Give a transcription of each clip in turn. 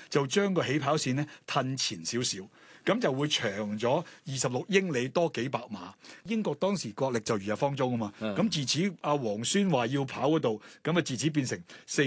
就將個起跑線咧褪前少少。咁就會長咗26英里多幾百碼。英國當時國力就如日方中啊嘛。咁自此阿黃宣話要跑嗰度，咁啊自此變成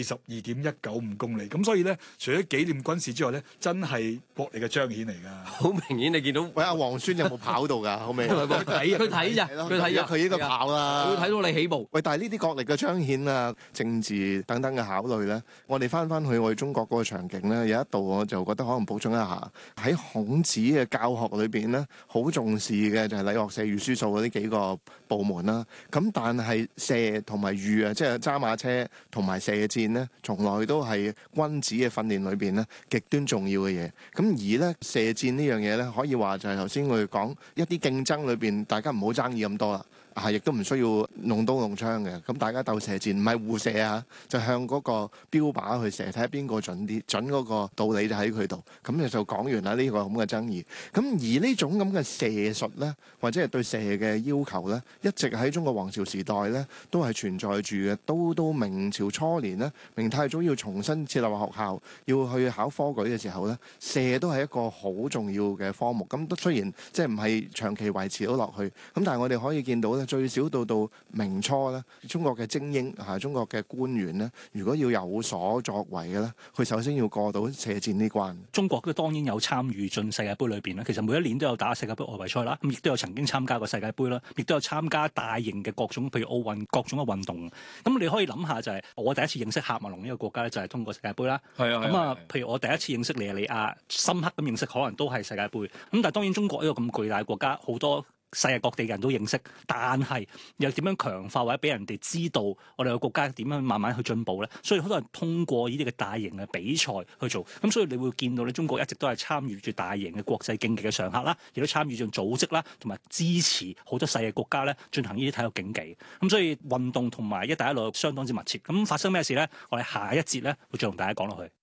42.195公里。咁所以咧，除咗紀念軍事之外咧，真係國力嘅彰顯嚟㗎。 好明顯你見到， 喂，阿黃宣有冇跑到㗎？後尾佢睇咋， 佢應該跑啦。 佢睇到你起步。 喂，但係呢啲國力嘅彰顯啊、政治等等嘅考慮咧，我哋翻去我哋中國嗰個場景咧，有一度我就覺得可能補充一下，喺孔子嘅教學裏邊咧，好重視嘅就係禮樂射御書數嗰啲幾個部門啦。咁但係射同埋御啊，即係揸馬車同埋射箭咧，從來都係君子嘅訓練裏邊咧極端重要嘅嘢。咁而咧射箭呢樣嘢咧，可以話就係頭先我哋講一啲競爭裏邊，大家唔好爭議咁多啦。亦都唔需要弄刀弄槍嘅，咁大家鬥射箭，唔係互射啊，就向嗰個標靶去射，睇下邊個準啲，準嗰個道理就喺佢度。咁就講完啦呢個咁嘅爭議。咁而呢種咁嘅射術咧，或者係對射嘅要求咧，一直喺中國王朝時代咧都係存在住嘅。到明朝初年咧，明太祖要重新設立學校，要去考科舉嘅時候咧，射都係一個好重要嘅科目。咁雖然即係唔係長期維持到落去，咁但係我哋可以見到咧。最少到明初咧，中國嘅精英中國嘅官員咧，如果要有所作為嘅咧，佢首先要過到射箭呢關。 中國當然有參與進世界盃裏邊啦，其實每一年都有打世界盃外圍賽啦，咁亦都有曾經參加過世界盃啦，亦都有參加大型嘅各種譬如奧運各種嘅運動。咁你可以諗下就係我第一次認識喀麥隆呢個國家咧，就係通過世界盃啦。咁啊，譬如我第一次認識尼日利亞，深刻咁認識可能都係世界盃。咁但係當然中國呢個咁巨大嘅國家，好多世界各地嘅人都認識，但係又點樣強化或者俾人哋知道我哋個國家點樣慢慢去進步咧？所以好多人通過呢啲嘅大型嘅比賽去做，咁所以你會見到咧，中國一直都係參與住大型嘅國際競技嘅常客啦，亦都參與住組織啦，同埋支持好多細嘅國家咧進行呢啲體育競技。咁所以運動同埋一帶一路相當之密切。咁發生咩事咧？我哋下一節咧會再同大家講落去。